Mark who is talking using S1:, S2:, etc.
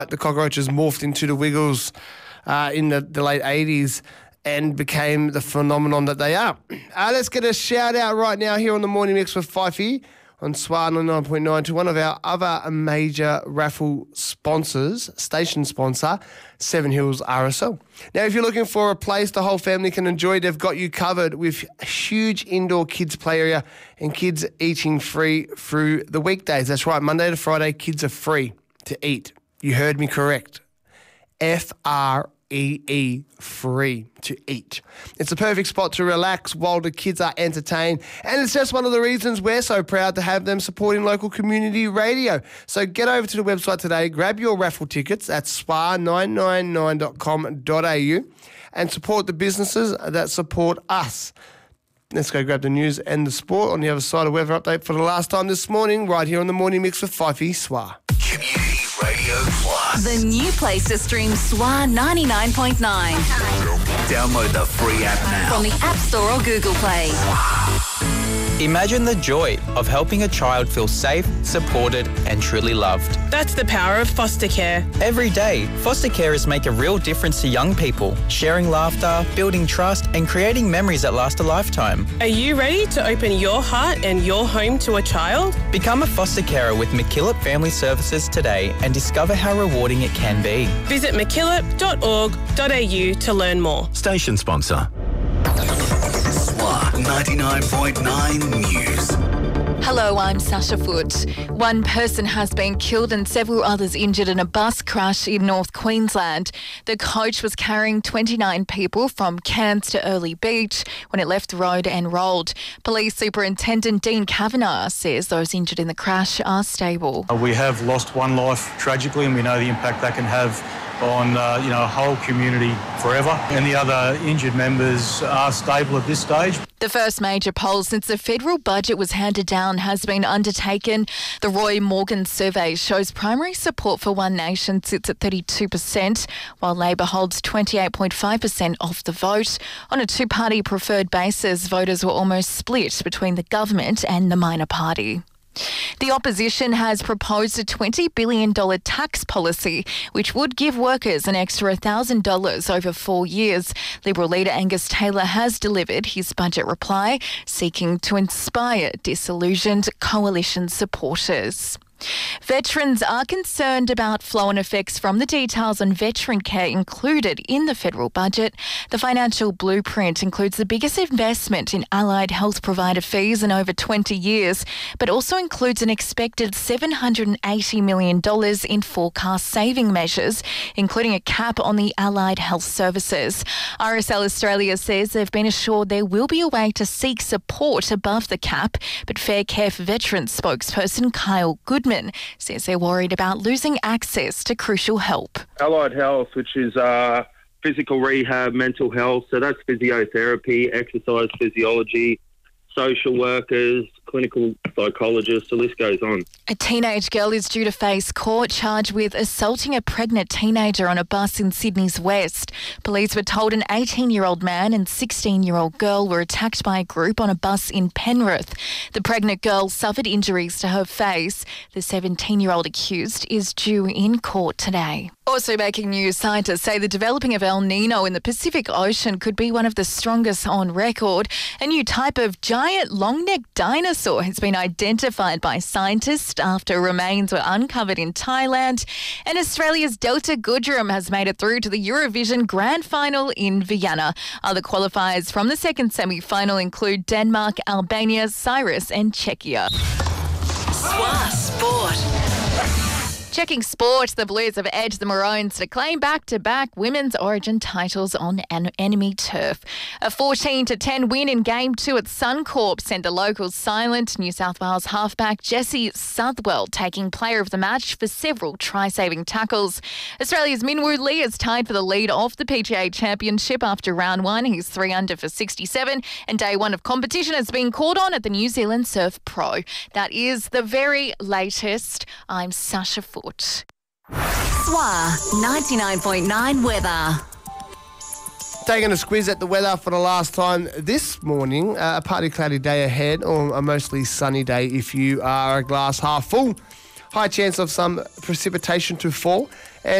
S1: The Cockroaches morphed into the Wiggles in the late 80s and became the phenomenon that they are. Let's get a shout out right now here on the Morning Mix with Fifey on SWAR 99.9 to one of our other major raffle sponsors, station sponsor, Seven Hills RSL. Now, if you're looking for a place the whole family can enjoy, they've got you covered with a huge indoor kids play area and kids eating free through the weekdays. That's right, Monday to Friday, kids are free to eat. You heard me correct. FREE, free to eat. It's a perfect spot to relax while the kids are entertained, and it's just one of the reasons we're so proud to have them supporting local community radio. So get over to the website today, grab your raffle tickets at swar999.com.au and support the businesses that support us. Let's go grab the news and the sport on the other side of weather update for the last time this morning, right here on the Morning Mix with Fifey SWAR.
S2: Community Radio Plus.
S3: The new place to stream SWAR 99.9.
S2: Download the free app now
S3: From the App Store or Google Play.
S4: Imagine the joy of helping a child feel safe, supported and truly loved.
S5: That's the power of foster care.
S4: Every day, foster carers make a real difference to young people, sharing laughter, building trust and creating memories that last a lifetime.
S5: Are you ready to open your heart and your home to a child?
S4: Become a foster carer with MacKillop Family Services today and discover how rewarding it can be.
S5: Visit mackillop.org.au to learn more.
S2: Station sponsor. SWAR 99.9 News.
S3: Hello, I'm Sasha Foote. One person has been killed and several others injured in a bus crash in North Queensland. The coach was carrying 29 people from Cairns to Early Beach when it left the road and rolled. Police Superintendent Dean Kavanagh says those injured in the crash are stable.
S6: We have lost one life tragically, and we know the impact that can have on a whole community forever. And the other injured members are stable at this stage.
S3: The first major poll since the federal budget was handed down has been undertaken. The Roy Morgan survey shows primary support for One Nation sits at 32%, while Labor holds 28.5% of the vote. On a two-party preferred basis, voters were almost split between the government and the minor party. The opposition has proposed a $20 billion tax policy, which would give workers an extra $1,000 over 4 years. Liberal leader Angus Taylor has delivered his budget reply, seeking to inspire disillusioned coalition supporters. Veterans are concerned about flow-on effects from the details on veteran care included in the federal budget. The financial blueprint includes the biggest investment in allied health provider fees in over 20 years, but also includes an expected $780 million in forecast saving measures, including a cap on the allied health services. RSL Australia says they've been assured there will be a way to seek support above the cap, but Fair Care for Veterans spokesperson Kyle Goodman says they're worried about losing access to crucial help.
S7: Allied health, which is physical rehab, mental health, so that's physiotherapy, exercise physiology, social workers, clinical psychologists, the list goes on.
S3: A teenage girl is due to face court charged with assaulting a pregnant teenager on a bus in Sydney's west. Police were told an 18-year-old man and 16-year-old girl were attacked by a group on a bus in Penrith. The pregnant girl suffered injuries to her face. The 17-year-old accused is due in court today. Also making news, scientists say the developing of El Nino in the Pacific Ocean could be one of the strongest on record. A new type of giant long-necked dinosaur has been identified by scientists after remains were uncovered in Thailand. And Australia's Delta Goodrem has made it through to the Eurovision Grand Final in Vienna. Other qualifiers from the second semi-final include Denmark, Albania, Cyprus and Czechia.
S2: SWAR Sport.
S3: Checking sport, the Blues have edged the Maroons to claim back-to-back women's origin titles on enemy turf. A 14-10 win in Game 2 at Suncorp sent the locals silent. New South Wales halfback Jesse Southwell taking player of the match for several try-saving tackles. Australia's Minwoo Lee is tied for the lead of the PGA Championship after round one. He's 3 under for 67, and day one of competition has been called on at the New Zealand Surf Pro. That is the very latest. I'm Sasha Foote. SWAR 99.9 weather.
S1: Taking a squiz at the weather for the last time this morning. A partly cloudy day ahead, or a mostly sunny day if you are a glass half full. High chance of some precipitation to fall.